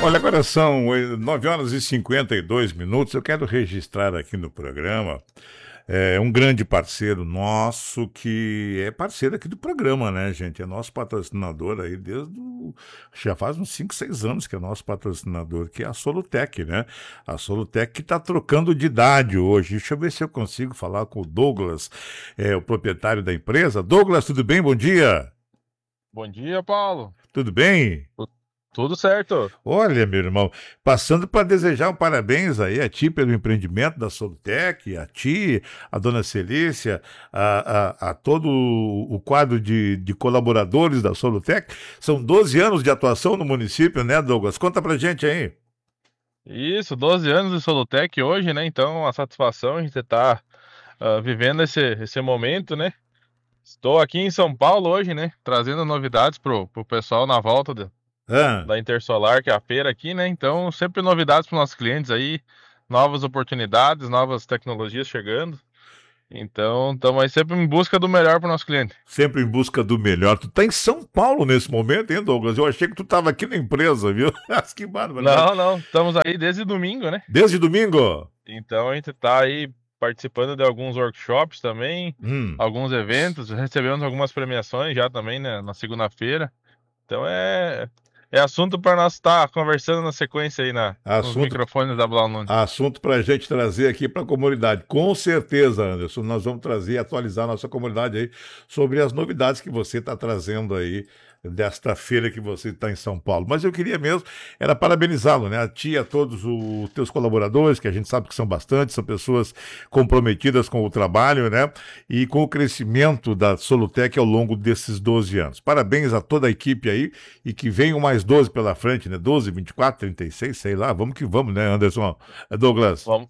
Olha, agora são 9 horas e 52 minutos. Eu quero registrar aqui no programa um grande parceiro nosso que é parceiro aqui do programa, né, gente? É nosso patrocinador aí já faz uns 5, 6 anos que é nosso patrocinador, que é a Solutec, né? A Solutec que está trocando de idade hoje. Deixa eu ver se eu consigo falar com o Douglas, o proprietário da empresa. Douglas, tudo bem? Bom dia. Bom dia, Paulo. Tudo bem? Tu- Tudo certo? Olha, meu irmão, passando para desejar um parabéns aí a ti pelo empreendimento da Solutec, a ti, a dona Celícia, a todo o quadro de colaboradores da Solutec. São 12 anos de atuação no município, né, Douglas? Conta pra gente aí. Isso, 12 anos de Solutec hoje, né? Então, a satisfação a gente estar vivendo esse momento, né? Estou aqui em São Paulo hoje, né? Trazendo novidades pro pessoal na volta Ah, da Intersolar, que é a feira aqui, né? Então, sempre novidades para nossos clientes aí, novas oportunidades, novas tecnologias chegando. Então, estamos aí sempre em busca do melhor para o nosso cliente. sempre em busca do melhor. Tu tá em São Paulo nesse momento, hein, Douglas? Eu achei que tu tava aqui na empresa, viu? Que barbaridade. Não, não, estamos aí desde domingo, né? Desde domingo? Então a gente está aí participando de alguns workshops também, Hum. alguns eventos, recebemos algumas premiações já também, né, na segunda-feira. Então é assunto para nós estar conversando na sequência aí nos Assunto microfones da Blau Nunes. Assunto para a gente trazer aqui para a comunidade. Com certeza, Anderson, nós vamos trazer e atualizar a nossa comunidade aí sobre as novidades que você está trazendo aí desta feira que você está em São Paulo. Mas eu queria mesmo era parabenizá-lo, né? A ti e a todos os teus colaboradores, que a gente sabe que são bastante, são pessoas comprometidas com o trabalho, né? E com o crescimento da Solutec ao longo desses 12 anos. Parabéns a toda a equipe aí e que venham mais 12 pela frente, né? 12, 24, 36, sei lá, vamos que vamos, né, Anderson? Douglas. Vamos,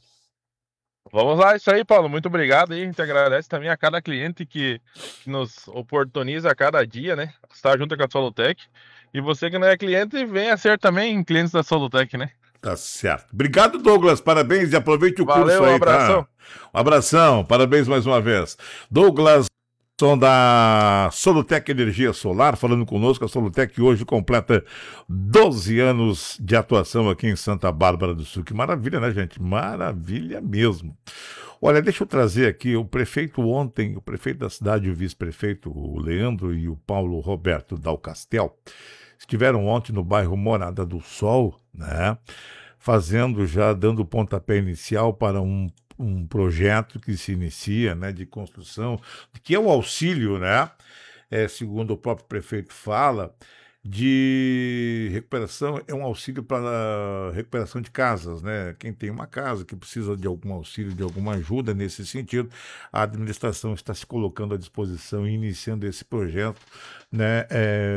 vamos lá, isso aí, Paulo. Muito obrigado aí. A gente agradece também a cada cliente que nos oportuniza a cada dia, né? Estar junto com a Solutec. E você que não é cliente, venha ser também clientes da Solutec, né? Tá certo. Obrigado, Douglas. Parabéns e aproveite o curso Valeu, um aí, tá? abração. Um abração. Parabéns mais uma vez. Douglas, som da Solutec Energia Solar, falando conosco. A Solutec hoje completa 12 anos de atuação aqui em Santa Bárbara do Sul. Que maravilha, né, gente? Maravilha mesmo. Olha, deixa eu trazer aqui o prefeito ontem, o prefeito da cidade, o vice-prefeito, o Leandro e o Paulo Roberto Dalcastel, estiveram ontem no bairro Morada do Sol, né? Dando o pontapé inicial para um projeto que se inicia, né, de construção, que é o auxílio, né? Segundo o próprio prefeito fala, de recuperação, é um auxílio para recuperação de casas, né? Quem tem uma casa que precisa de algum auxílio, de alguma ajuda nesse sentido, a administração está se colocando à disposição e iniciando esse projeto, né?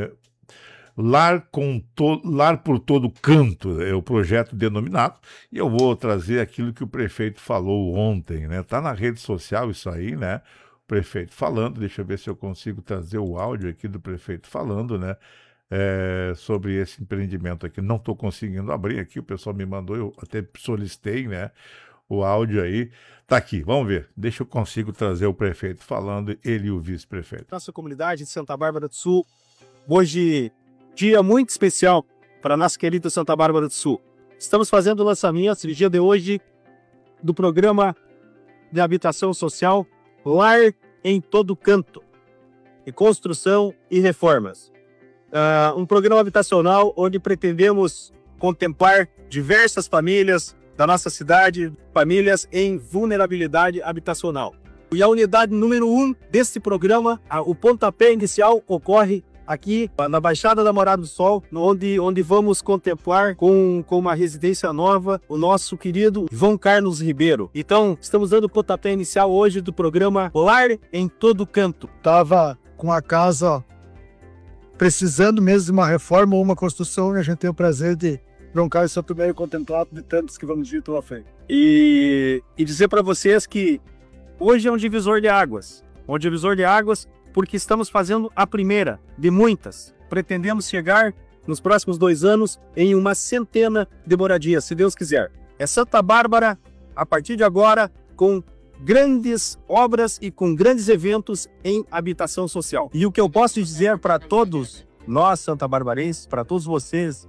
Lar por todo canto é o projeto denominado, e eu vou trazer aquilo que o prefeito falou ontem, né? Tá na rede social isso aí, né? O prefeito falando, deixa eu ver se eu consigo trazer o áudio aqui do prefeito falando, né? Sobre esse empreendimento aqui. Não estou conseguindo abrir aqui, o pessoal me mandou, eu até solicitei, né? O áudio aí. Tá aqui, vamos ver. Deixa eu consigo trazer o prefeito falando, ele e o vice-prefeito. Nossa comunidade de Santa Bárbara do Sul, hoje dia muito especial para a nossa querida Santa Bárbara do Sul. Estamos fazendo o lançamento no dia de hoje do programa de habitação social Lar em Todo Canto, e construção e reformas. Um programa habitacional onde pretendemos contemplar diversas famílias da nossa cidade, famílias em vulnerabilidade habitacional. E a unidade número 1 desse programa, o pontapé inicial ocorre aqui na Baixada da Morada do Sol, onde vamos contemplar com uma residência nova o nosso querido João Carlos Ribeiro. Então, estamos dando o pontapé inicial hoje do programa Lar em Todo Canto. Estava com a casa precisando mesmo de uma reforma ou uma construção, e a gente tem o prazer de broncar esse primeiro contemplado de tantos que vamos vir pela frente. E dizer para vocês que hoje é um divisor de águas. Um divisor de águas porque estamos fazendo a primeira de muitas. Pretendemos chegar nos próximos 2 anos em uma centena de moradias, se Deus quiser. É Santa Bárbara, a partir de agora, com grandes obras e com grandes eventos em habitação social. E o que eu posso dizer para todos nós, santabarbarenses, para todos vocês,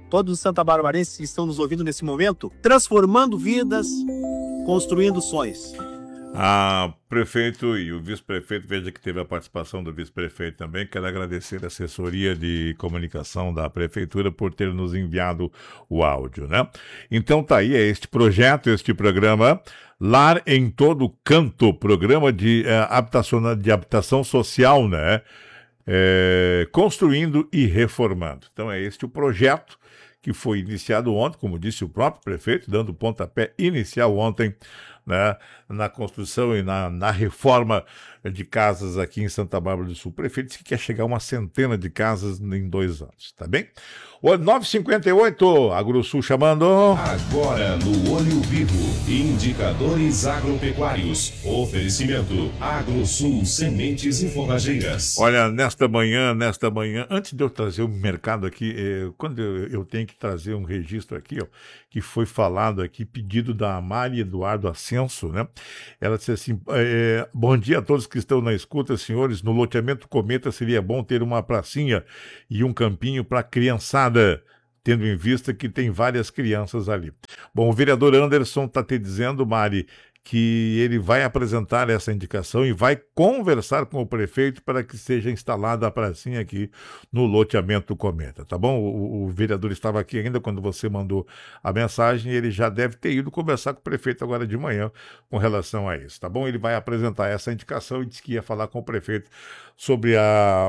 todos os santabarbarenses que estão nos ouvindo nesse momento, transformando vidas, construindo sonhos. Prefeito e o vice-prefeito, veja que teve a participação do vice-prefeito também. Quero agradecer a assessoria de comunicação da prefeitura por ter nos enviado o áudio, né? Então tá aí, é este projeto, este programa Lar em Todo Canto, programa de habitação social, né? Construindo e reformando. Então é este o projeto que foi iniciado ontem, como disse o próprio prefeito, dando pontapé inicial ontem, né, na construção e na reforma de casas aqui em Santa Bárbara do Sul. O prefeito disse que quer chegar a uma centena de casas em 2 anos, tá bem? O 9h58, AgroSul chamando. Agora no Olho Vivo, indicadores agropecuários. Oferecimento AgroSul Sementes e Forrageiras. Olha, nesta manhã, antes de eu trazer o mercado aqui, quando eu tenho que trazer um registro aqui, ó, que foi falado aqui, pedido da Mari Eduardo Ascenso, né? Ela disse assim, bom dia a todos que estão na escuta, senhores, no loteamento Cometa seria bom ter uma pracinha e um campinho para criançada, tendo em vista que tem várias crianças ali. Bom, o vereador Anderson está te dizendo, Mari, que ele vai apresentar essa indicação e vai conversar com o prefeito para que seja instalada a pracinha aqui no loteamento Cometa, tá bom? O vereador estava aqui ainda quando você mandou a mensagem e ele já deve ter ido conversar com o prefeito agora de manhã com relação a isso, tá bom? Ele vai apresentar essa indicação e disse que ia falar com o prefeito sobre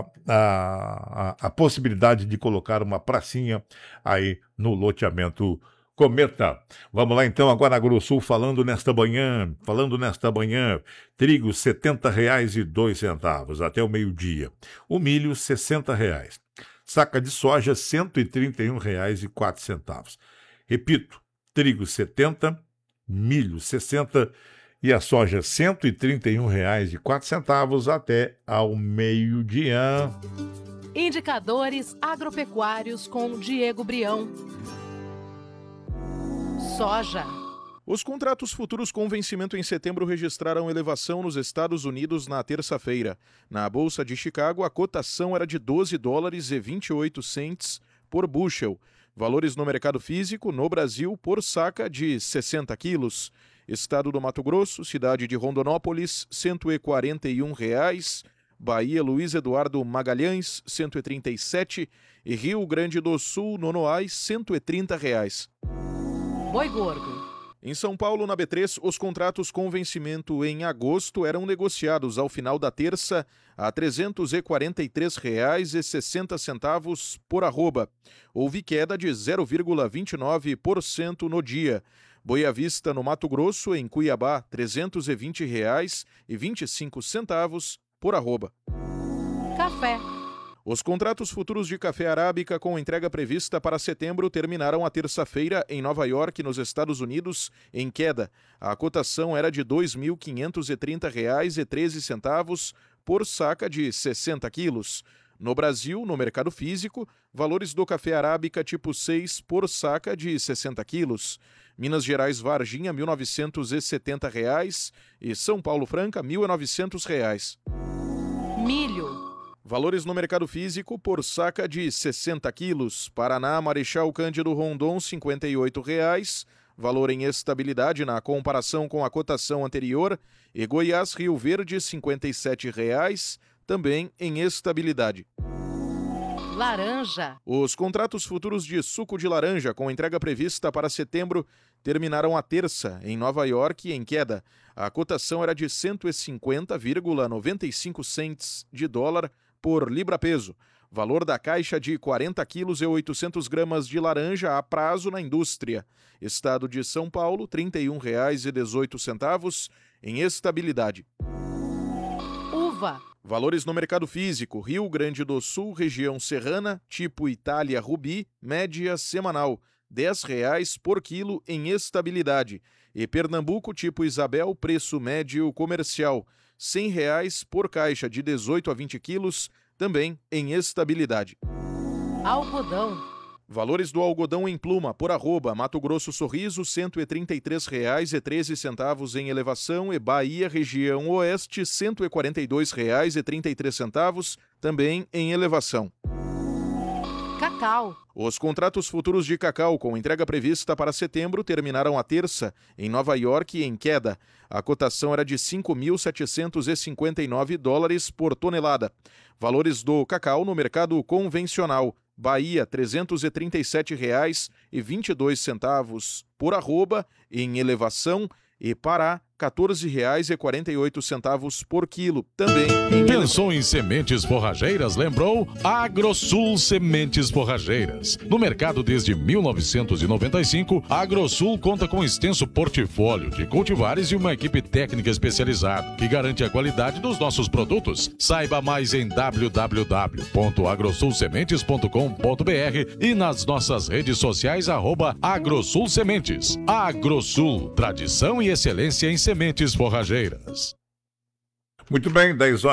a possibilidade de colocar uma pracinha aí no loteamento Cometa. Vamos lá então, agora AgroSul falando nesta manhã, trigo R$ 70,02 até o meio-dia, o milho R$ 60,00, saca de soja R$ 131,04. Repito, trigo 70, milho 60 e a soja R$ 131,04 até ao meio-dia. Indicadores agropecuários com Diego Brião. Soja. Os contratos futuros com vencimento em setembro registraram elevação nos Estados Unidos na terça-feira. Na Bolsa de Chicago, a cotação era de $12,28 por bushel. Valores no mercado físico, no Brasil, por saca de 60 quilos. Estado do Mato Grosso, cidade de Rondonópolis, R$ 141,00. Bahia, Luiz Eduardo Magalhães, R$ 137,00. E Rio Grande do Sul, Nonoais, R$ 130,00. Boi gordo. Em São Paulo, na B3, os contratos com vencimento em agosto eram negociados ao final da terça a R$ 343,60 por arroba. Houve queda de 0,29% no dia. Boi à vista no Mato Grosso, em Cuiabá, R$ 320,25 por arroba. Café. Os contratos futuros de café arábica com entrega prevista para setembro terminaram a terça-feira em Nova York, nos Estados Unidos, em queda. A cotação era de R$ 2.530,13 por saca de 60 quilos. No Brasil, no mercado físico, valores do café arábica tipo 6 por saca de 60 quilos. Minas Gerais Varginha, R$ 1.970 e São Paulo Franca, R$ 1.900. Milho. Valores no mercado físico por saca de 60 quilos. Paraná, Marechal Cândido Rondon, R$ 58,00. Valor em estabilidade na comparação com a cotação anterior. E Goiás, Rio Verde, R$ 57,00. Também em estabilidade. Laranja. Os contratos futuros de suco de laranja com entrega prevista para setembro terminaram a terça em Nova York em queda. A cotação era de 150,95 cents de dólar por libra-peso. Valor da caixa de 40 quilos e 800 gramas de laranja a prazo na indústria. Estado de São Paulo, R$ 31,18 em estabilidade. Uva. Valores no mercado físico. Rio Grande do Sul, região serrana, tipo Itália Rubi, média semanal, R$ 10,00 por quilo em estabilidade. E Pernambuco, tipo Isabel, preço médio comercial, R$ 100,00 por caixa de 18 a 20 quilos, também em estabilidade. Algodão. Valores do algodão em pluma por arroba. Mato Grosso Sorriso, R$ 133,13 em elevação e Bahia, região oeste, R$ 142,33, também em elevação. Cacau. Cacau. Os contratos futuros de cacau com entrega prevista para setembro terminaram a terça, em Nova York, em queda. A cotação era de $5.759 por tonelada. Valores do cacau no mercado convencional. Bahia, R$ 337,22 por arroba, em elevação, e Pará, R$ 14,48 por quilo. Também em Pensou em sementes forrageiras? Lembrou? AgroSul Sementes Forrageiras. No mercado desde 1995, a AgroSul conta com um extenso portfólio de cultivares e uma equipe técnica especializada que garante a qualidade dos nossos produtos. Saiba mais em www.agrosulsementes.com.br e nas nossas redes sociais @AgroSulSementes. AgroSul, tradição e excelência em sementes forrageiras. Muito bem,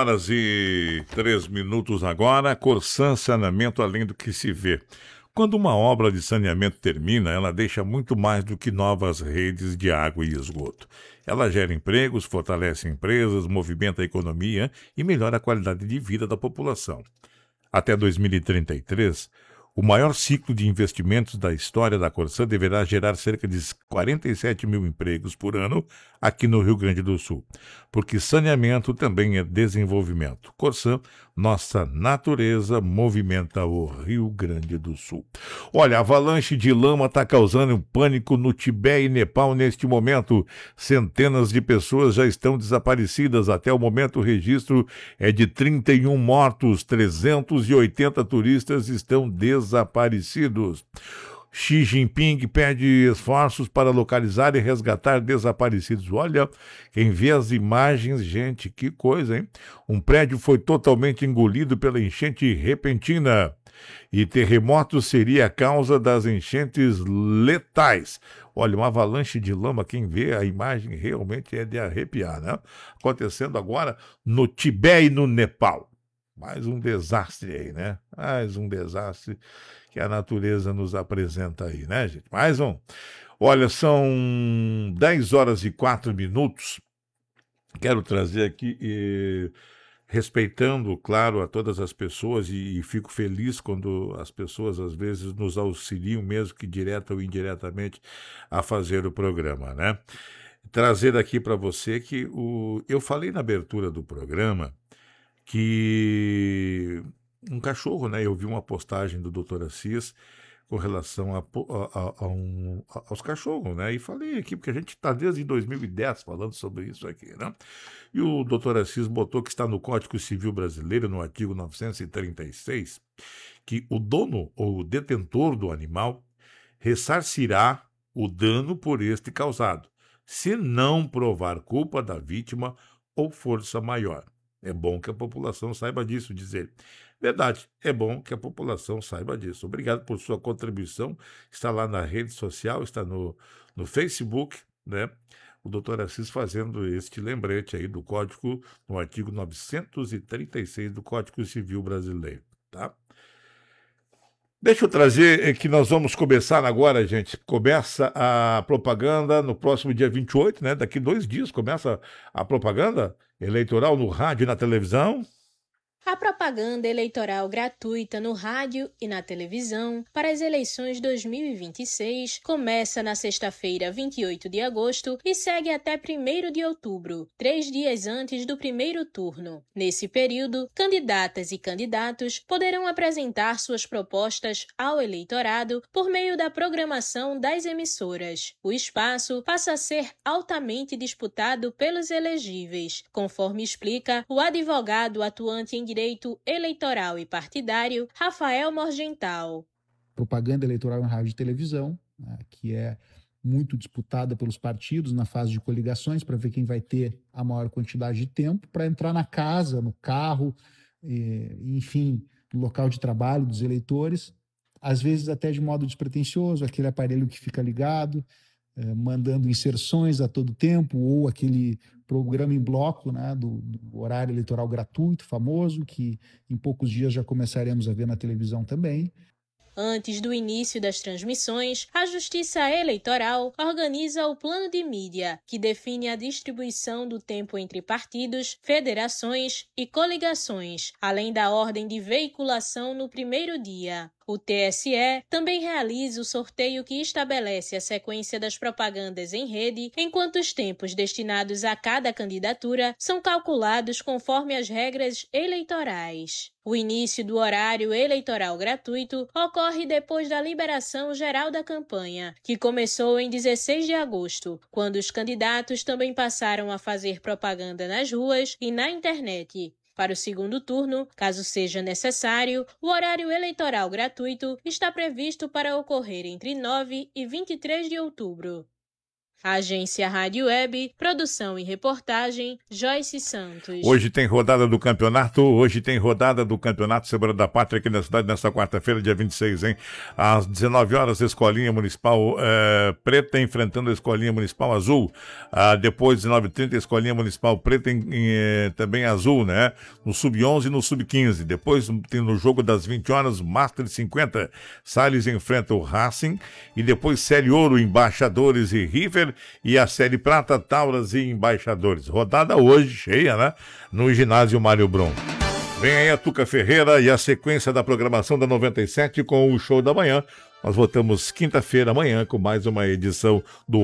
10h03 agora. Corsan Saneamento além do que se vê. Quando uma obra de saneamento termina, ela deixa muito mais do que novas redes de água e esgoto. Ela gera empregos, fortalece empresas, movimenta a economia e melhora a qualidade de vida da população. Até 2033, o maior ciclo de investimentos da história da Corsan deverá gerar cerca de 47 mil empregos por ano aqui no Rio Grande do Sul, porque saneamento também é desenvolvimento. Corsan, nossa natureza movimenta o Rio Grande do Sul. Olha, a avalanche de lama está causando um pânico no Tibete e Nepal neste momento. Centenas de pessoas já estão desaparecidas. Até o momento, o registro é de 31 mortos, 380 turistas estão desaparecidos. Xi Jinping pede esforços para localizar e resgatar desaparecidos. Olha, quem vê as imagens, gente, que coisa, hein? Um prédio foi totalmente engolido pela enchente repentina. E terremoto seria a causa das enchentes letais. Olha, uma avalanche de lama, quem vê a imagem realmente é de arrepiar, né? Acontecendo agora no Tibete e no Nepal. Mais um desastre aí, né? Mais um desastre que a natureza nos apresenta aí, né, gente? Mais um. Olha, são 10h04. Quero trazer aqui, respeitando, claro, a todas as pessoas, e fico feliz quando as pessoas, às vezes, nos auxiliam, mesmo que direta ou indiretamente, a fazer o programa, né? Trazer aqui para você que eu falei na abertura do programa que um cachorro, né? Eu vi uma postagem do Dr. Assis com relação aos cachorros, né? E falei aqui, porque a gente está desde 2010 falando sobre isso aqui, né? E o Dr. Assis botou que está no Código Civil Brasileiro, no artigo 936, que o dono ou o detentor do animal ressarcirá o dano por este causado, se não provar culpa da vítima ou força maior. É bom que a população saiba disso, diz ele. Verdade, é bom que a população saiba disso. Obrigado por sua contribuição. Está lá na rede social, está no Facebook, né? O doutor Assis fazendo este lembrete aí do Código, no artigo 936 do Código Civil Brasileiro, tá? Deixa eu trazer que nós vamos começar agora, gente. Começa a propaganda no próximo dia 28, né? Daqui 2 dias começa a propaganda eleitoral no rádio e na televisão. A propaganda eleitoral gratuita no rádio e na televisão para as eleições 2026 começa na sexta-feira, 28 de agosto e segue até 1º de outubro, 3 dias antes do primeiro turno. Nesse período, candidatas e candidatos poderão apresentar suas propostas ao eleitorado por meio da programação das emissoras. O espaço passa a ser altamente disputado pelos elegíveis, conforme explica o advogado atuante em direito eleitoral e partidário, Rafael Morgental. Propaganda eleitoral em rádio e televisão, né, que é muito disputada pelos partidos na fase de coligações, para ver quem vai ter a maior quantidade de tempo para entrar na casa, no carro, enfim, no local de trabalho dos eleitores, às vezes até de modo despretensioso, aquele aparelho que fica ligado, mandando inserções a todo tempo, ou aquele programa em bloco, né, do horário eleitoral gratuito, famoso, que em poucos dias já começaremos a ver na televisão também. Antes do início das transmissões, a Justiça Eleitoral organiza o plano de mídia, que define a distribuição do tempo entre partidos, federações e coligações, além da ordem de veiculação no primeiro dia. O TSE também realiza o sorteio que estabelece a sequência das propagandas em rede, enquanto os tempos destinados a cada candidatura são calculados conforme as regras eleitorais. O início do horário eleitoral gratuito ocorre depois da liberação geral da campanha, que começou em 16 de agosto, quando os candidatos também passaram a fazer propaganda nas ruas e na internet. Para o segundo turno, caso seja necessário, o horário eleitoral gratuito está previsto para ocorrer entre 9 e 23 de outubro. Agência Rádio Web, produção e reportagem, Joyce Santos. Hoje tem rodada do campeonato Semana da Pátria aqui na cidade, nesta quarta-feira, dia 26, hein? Às 19 horas, Escolinha Municipal Preta enfrentando a Escolinha Municipal Azul. Depois, 19h30, Escolinha Municipal Preta também azul, né? No Sub-11 e no Sub-15. Depois, tem no jogo das 20 horas, Master 50. Salles enfrenta o Racing. E depois, Série Ouro, Embaixadores e River. E a Série Prata, Tauras e Embaixadores. Rodada hoje cheia, né? No ginásio Mário Brum. Vem aí a Tuca Ferreira e a sequência da programação da 97 com o Show da Manhã. Nós voltamos quinta-feira amanhã com mais uma edição do